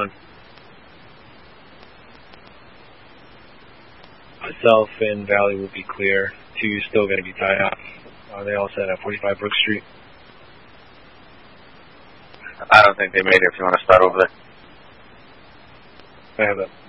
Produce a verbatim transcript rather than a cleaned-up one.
one. Myself and Valley will be clear. Two still going to be tied up. Are they all set at forty-five Brook Street? I don't think they made it if you want to start over there. I have a